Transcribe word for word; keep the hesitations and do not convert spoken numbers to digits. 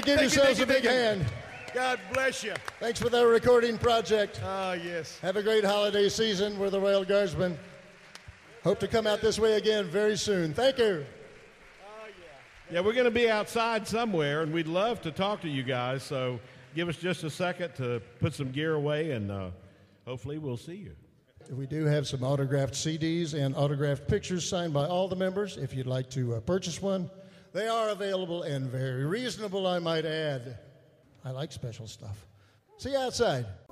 give Thank you, yourselves thank a you, big thank you. hand. God bless you. Thanks for that recording project. Ah, yes. Have a great holiday season. We're the Royal Guardsmen. Hope to come out this way again very soon. Thank you. Yeah, we're going to be outside somewhere, and we'd love to talk to you guys. So give us just a second to put some gear away, and uh, hopefully we'll see you. We do have some autographed C Ds and autographed pictures signed by all the members. If you'd like to uh, purchase one, they are available and very reasonable, I might add. I like special stuff. See you outside.